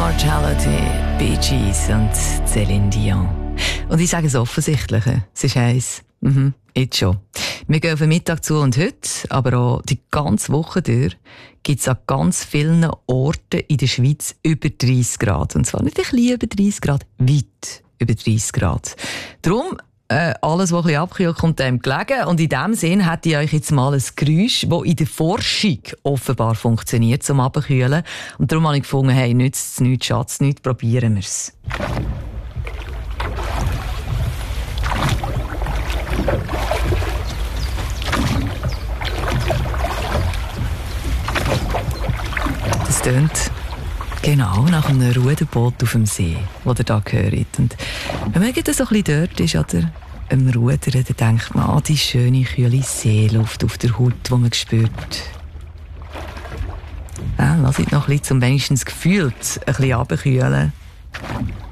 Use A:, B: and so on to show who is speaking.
A: Immortality, Bee Gees und Céline Dion. Und ich sage das Offensichtliche, es ist heiß. Jetzt schon. Wir gehen auf den Mittag zu und heute, aber auch die ganze Woche durch, gibt es an ganz vielen Orten in der Schweiz über 30 Grad. Und zwar nicht ein bisschen über 30 Grad, weit über 30 Grad. Darum, alles, was ein bisschen abkühlt, kommt dem gelegen. Und in diesem Sinn hätte ich euch jetzt mal ein Geräusch, das in der Forschung offenbar funktioniert, zum Abkühlen. Und darum habe ich gefunden, hey, nützt es nichts, schadet es nichts, probieren wir es. Das tönt genau nach einem Ruderboot auf dem See, das ihr hier hört. Und wenn man so ein bisschen dort ist, oder am Rudern, dann denkt man an die schöne, kühle Seeluft auf der Haut, die man spürt. Lasst noch ein bisschen, zum wenigstens gefühlt ein bisschen runterkühlen.